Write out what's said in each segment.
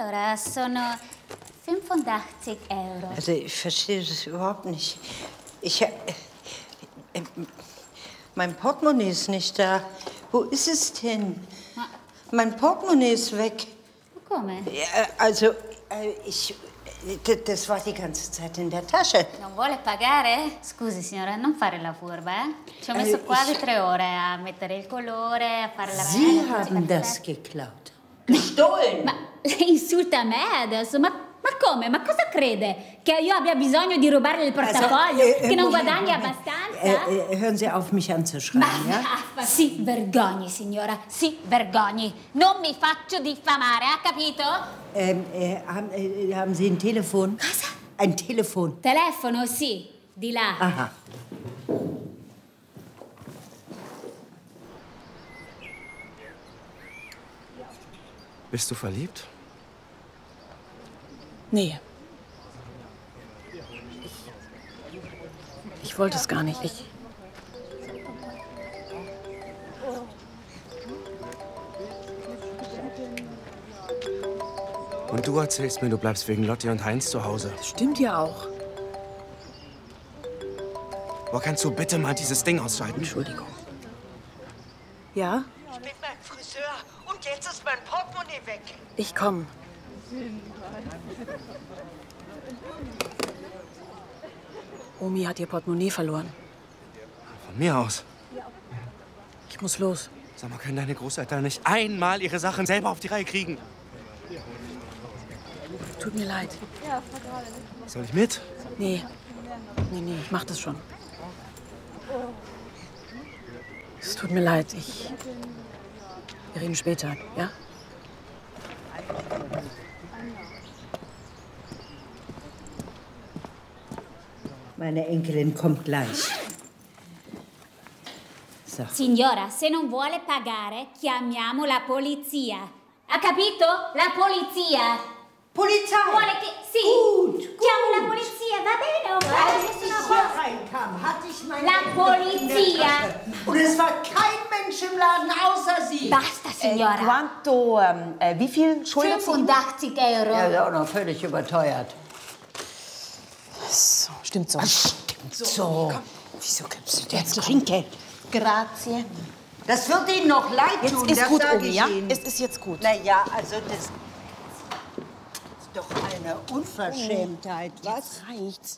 Allora, sono 85 Euro. Also, ich verstehe das überhaupt nicht. Mein Portemonnaie ist nicht da. Wo ist es denn? Mein Portemonnaie ist weg. Come? Ja, also, das war die ganze Zeit in der Tasche. Non vuole pagare? Scusi, signora, non fare la furba, eh? Ci ho messo quasi 3 ore a mettere il colore, a fare la... Sie haben das geklaut. Gestohlen! Ma lei insulta me adesso? Ma come? Ma cosa crede? Che io abbia bisogno di rubare il portafoglio? Che non guadagni abbastanza? Hören Sie auf, mich anzuschreien, ja? Si vergogni, signora, si vergogni. Non mi faccio diffamare, ha capito? Haben Sie ein Telefon? Cosa? Ein Telefon. Telefono, sì, di là. Aha. Bist du verliebt? Nee. Ich wollte es gar nicht. Und du erzählst mir, du bleibst wegen Lotti und Heinz zu Hause. Das stimmt ja auch. Boah, kannst du bitte mal dieses Ding ausschalten? Entschuldigung. Ja? Ich bin beim Friseur und jetzt ist mein Portemonnaie weg. Ich komme. Omi hat ihr Portemonnaie verloren. Von mir aus. Ich muss los. Sag mal, können deine Großeltern nicht einmal ihre Sachen selber auf die Reihe kriegen? Tut mir leid. Soll ich mit? Nee, ich mach das schon. Es tut mir leid, wir reden später, ja? Meine Enkelin kommt gleich. So. Signora, se non vuole pagare, chiamiamo la polizia. Ha capito? La polizia. Polizei! Vuole che... Sì. Gut. Chiamo la polizia, va bene? Als ich hier reinkam, hatte ich meine La polizia. Und es war kein Mensch im Laden außer Sie. Basta, signora. Quanto, wie viel schuldet sie? 85 Euro. Ja, ist auch noch völlig überteuert. So, stimmt so. Stimmt so. Komm. Wieso gibst du Jetzt Trinkgeld. Grazie. Das wird Ihnen noch leid Jetzt tun, ist das gut, sag Omi, ich ja? Ihnen. Es ist jetzt gut. Na ja, also das ist doch eine Unverschämtheit, was? Jetzt reicht's.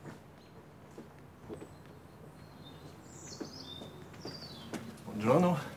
Buongiorno.